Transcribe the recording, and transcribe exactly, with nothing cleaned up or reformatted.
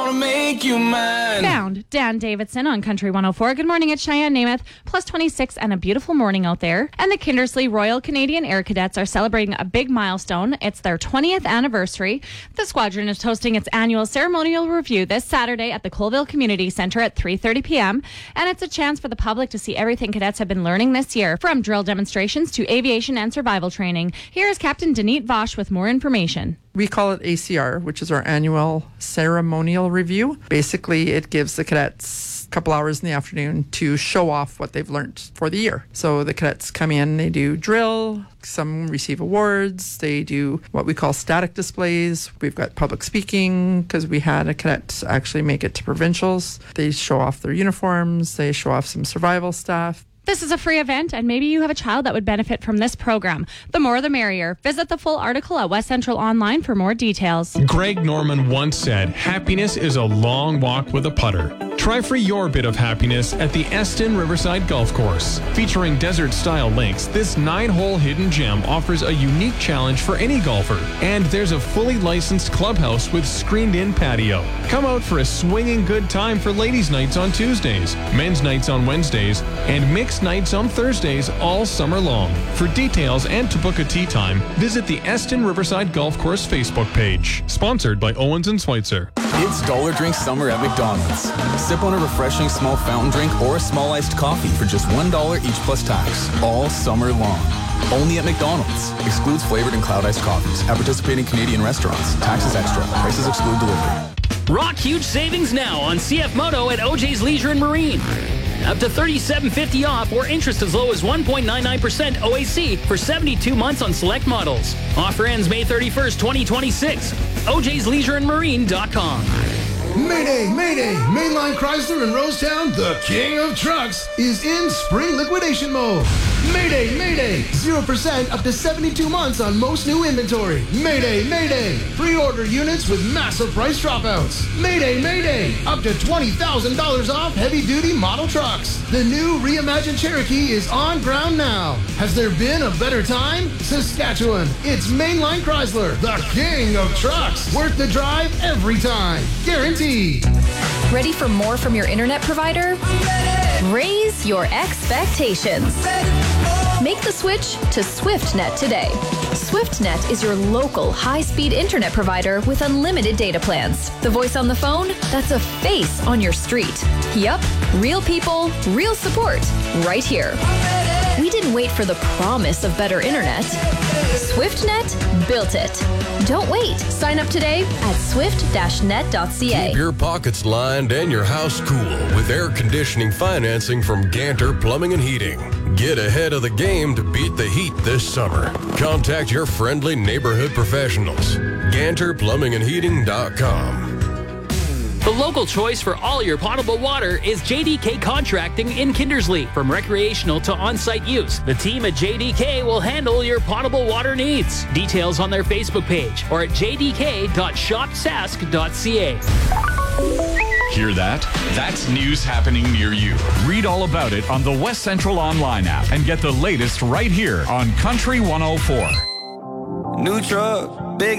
gonna make you mine. Found Dan Davidson on Country one oh four. Good morning, it's Cheyenne Namath. Plus twenty-six and a beautiful morning out there. And the Kindersley Royal Canadian Air Cadets are celebrating a big milestone. It's their twentieth anniversary. The squadron is hosting its annual ceremonial review this Saturday at the Colville Community Centre at three thirty p.m. And it's a chance for the public to see everything cadets have been learning this year, from drill demonstrations to aviation and survival training. Here's Captain Denise Vosh with more information. We call it A C R, which is our annual ceremonial review. Basically, it gives the cadets a couple hours in the afternoon to show off what they've learned for the year. So the cadets come in, they do drill, some receive awards, they do what we call static displays. We've got public speaking because we had a cadet actually make it to provincials. They show off their uniforms, they show off some survival stuff. This is a free event, and maybe you have a child that would benefit from this program. The more the merrier. Visit the full article at West Central Online for more details. Greg Norman once said, happiness is a long walk with a putter. Try for your bit of happiness at the Eston Riverside Golf Course. Featuring desert-style links, this nine-hole hidden gem offers a unique challenge for any golfer. And there's a fully licensed clubhouse with screened-in patio. Come out for a swinging good time for ladies' nights on Tuesdays, men's nights on Wednesdays, and mixed nights on Thursdays all summer long. For details and to book a tee time, visit the Eston Riverside Golf Course Facebook page. Sponsored by Owens and Schweitzer. It's Dollar Drink Summer at McDonald's. Sip on a refreshing small fountain drink or a small iced coffee for just one dollar each plus tax, all summer long. Only at McDonald's. Excludes flavored and cloud iced coffees. At participating Canadian restaurants. Taxes extra. Prices exclude delivery. Rock huge savings now on C F Moto at O J's Leisure and Marine. Up to thirty-seven fifty off, or interest as low as one point nine nine percent O A C for seventy-two months on select models. Offer ends May thirty-first, twenty twenty-six. O J's Leisure and Marine dot com. Mayday, Mayday! Mainline Chrysler in Rosetown, the king of trucks, is in spring liquidation mode. Mayday, Mayday! zero percent up to seventy-two months on most new inventory. Mayday, Mayday! Pre-order units with massive price dropouts. Mayday, Mayday! Up to twenty thousand dollars off heavy-duty model trucks. The new reimagined Cherokee is on ground now. Has there been a better time? Saskatchewan, it's Mainline Chrysler, the king of trucks. Worth the drive every time. Guaranteed. Ready for more from your internet provider? Raise your expectations. Make the switch to SwiftNet today. SwiftNet is your local high-speed internet provider with unlimited data plans. The voice on the phone? That's a face on your street. Yup, real people, real support, right here. We didn't wait for the promise of better internet. SwiftNet built it. Don't wait. Sign up today at swift dash net dot c a. Keep your pockets lined and your house cool with air conditioning financing from Ganter Plumbing and Heating. Get ahead of the game to beat the heat this summer. Contact your friendly neighborhood professionals. Ganter Plumbing and Heating dot com. The local choice for all your potable water is J D K Contracting in Kindersley. From recreational to on-site use, the team at J D K will handle your potable water needs. Details on their Facebook page or at j d k dot shop sask dot c a. Hear that? That's news happening near you. Read all about it on the West Central Online app and get the latest right here on Country one oh four. New truck, big